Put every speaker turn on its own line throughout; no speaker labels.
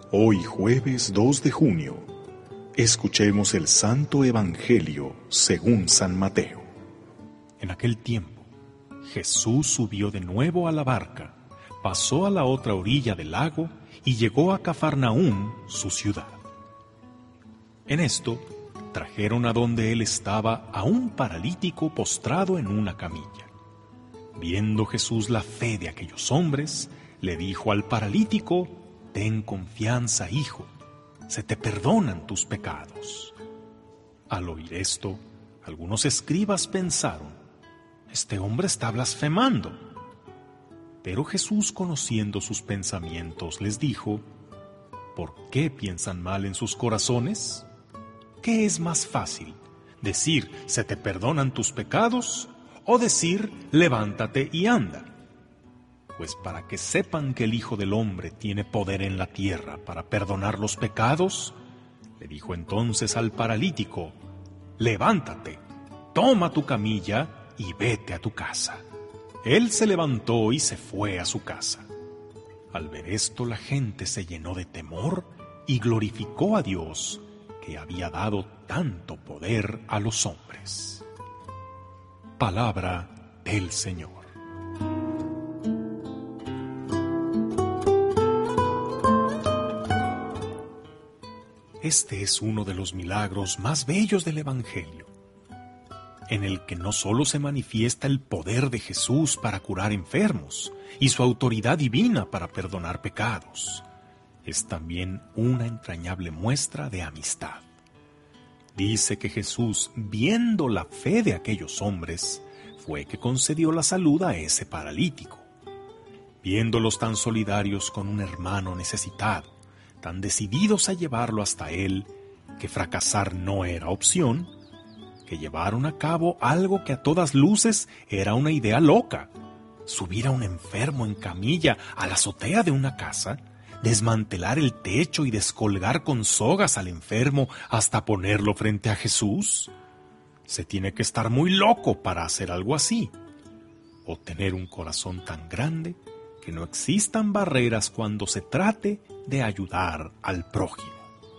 Hoy jueves 2 de junio, escuchemos el Santo Evangelio según San Mateo.
En aquel tiempo, Jesús subió de nuevo a la barca, pasó a la otra orilla del lago y llegó a Cafarnaúm, su ciudad. En esto, trajeron a donde él estaba a un paralítico postrado en una camilla. Viendo Jesús la fe de aquellos hombres, le dijo al paralítico: «Ten confianza, hijo, se te perdonan tus pecados». Al oír esto, algunos escribas pensaron: «Este hombre está blasfemando». Pero Jesús, conociendo sus pensamientos, les dijo: «¿Por qué piensan mal en sus corazones? ¿Qué es más fácil, decir se te perdonan tus pecados o decir levántate y anda? Pues para que sepan que el Hijo del Hombre tiene poder en la tierra para perdonar los pecados», le dijo entonces al paralítico: «Levántate, toma tu camilla y vete a tu casa». Él se levantó y se fue a su casa. Al ver esto, la gente se llenó de temor y glorificó a Dios, que había dado tanto poder a los hombres. Palabra del Señor. Este es uno de los milagros más bellos del Evangelio, en el que no solo se manifiesta el poder de Jesús para curar enfermos y su autoridad divina para perdonar pecados, es también una entrañable muestra de amistad. Dice que Jesús, viendo la fe de aquellos hombres, fue que concedió la salud a ese paralítico. Viéndolos tan solidarios con un hermano necesitado, tan decididos a llevarlo hasta él, que fracasar no era opción, que llevaron a cabo algo que a todas luces era una idea loca: subir a un enfermo en camilla a la azotea de una casa, desmantelar el techo y descolgar con sogas al enfermo hasta ponerlo frente a Jesús. Se tiene que estar muy loco para hacer algo así, o tener un corazón tan grande que no existan barreras cuando se trate de ayudar al prójimo.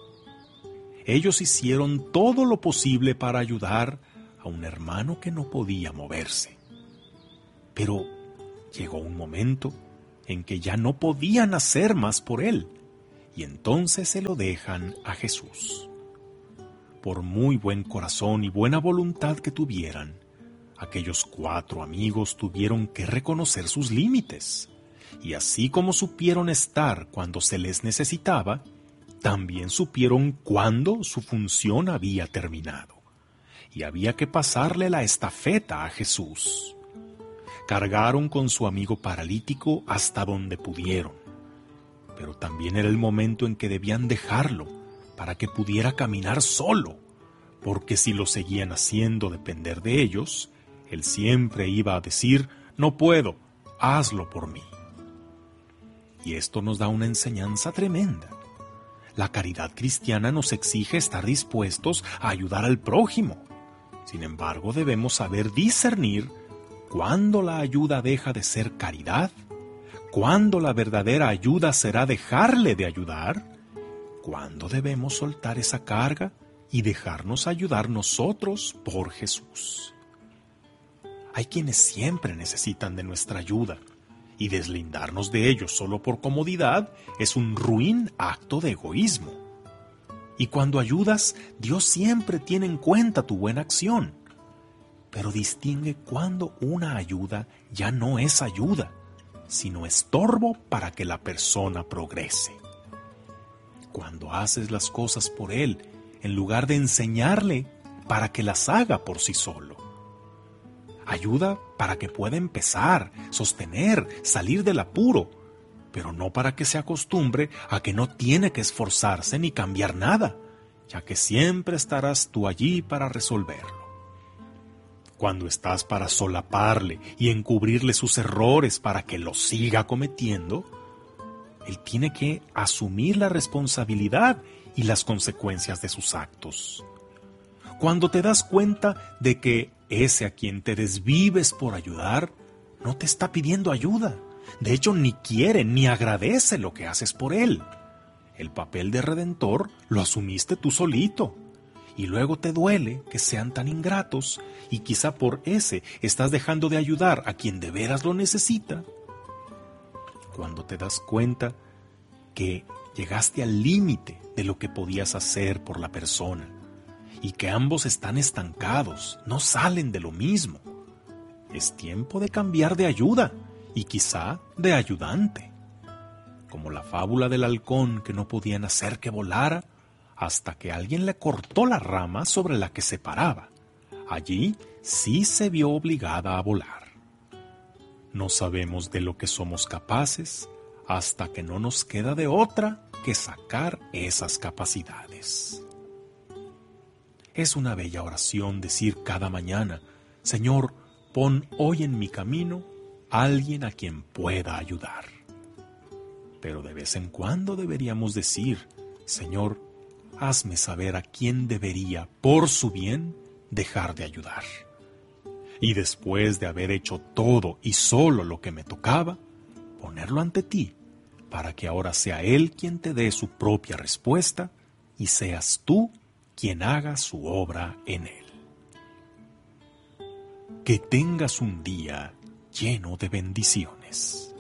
Ellos hicieron todo lo posible para ayudar a un hermano que no podía moverse. Pero llegó un momento en que ya no podían hacer más por él, y entonces se lo dejan a Jesús. Por muy buen corazón y buena voluntad que tuvieran, aquellos 4 amigos tuvieron que reconocer sus límites, y así como supieron estar cuando se les necesitaba, también supieron cuándo su función había terminado, y había que pasarle la estafeta a Jesús. Cargaron con su amigo paralítico hasta donde pudieron, pero también era el momento en que debían dejarlo para que pudiera caminar solo, porque si lo seguían haciendo depender de ellos, él siempre iba a decir: «No puedo, hazlo por mí». Y esto nos da una enseñanza tremenda. La caridad cristiana nos exige estar dispuestos a ayudar al prójimo. Sin embargo, debemos saber discernir cuándo la ayuda deja de ser caridad, cuándo la verdadera ayuda será dejarle de ayudar, cuándo debemos soltar esa carga y dejarnos ayudar nosotros por Jesús. Hay quienes siempre necesitan de nuestra ayuda, y deslindarnos de ellos solo por comodidad es un ruin acto de egoísmo. Y cuando ayudas, Dios siempre tiene en cuenta tu buena acción, pero distingue cuando una ayuda ya no es ayuda, sino estorbo para que la persona progrese. Cuando haces las cosas por él, en lugar de enseñarle para que las haga por sí solo. Ayuda para que pueda empezar, sostener, salir del apuro, pero no para que se acostumbre a que no tiene que esforzarse ni cambiar nada, ya que siempre estarás tú allí para resolverlo. Cuando estás para solaparle y encubrirle sus errores para que los siga cometiendo, él tiene que asumir la responsabilidad y las consecuencias de sus actos. Cuando te das cuenta de que ese a quien te desvives por ayudar no te está pidiendo ayuda, de hecho ni quiere ni agradece lo que haces por él, El papel de redentor lo asumiste tú solito. Y luego te duele que sean tan ingratos y quizá por ese estás dejando de ayudar a quien de veras lo necesita. Cuando te das cuenta que llegaste al límite de lo que podías hacer por la persona y que ambos están estancados, no salen de lo mismo, es tiempo de cambiar de ayuda y quizá de ayudante. Como la fábula del halcón que no podían hacer que volara hasta que alguien le cortó la rama sobre la que se paraba. Allí sí se vio obligada a volar. No sabemos de lo que somos capaces hasta que no nos queda de otra que sacar esas capacidades. Es una bella oración decir cada mañana: Señor, pon hoy en mi camino a alguien a quien pueda ayudar. Pero de vez en cuando deberíamos decir: Señor, hazme saber a quién debería, por su bien, dejar de ayudar. Y después de haber hecho todo y solo lo que me tocaba, ponerlo ante ti, para que ahora sea Él quien te dé su propia respuesta y seas tú quien haga su obra en Él. Que tengas un día lleno de bendiciones.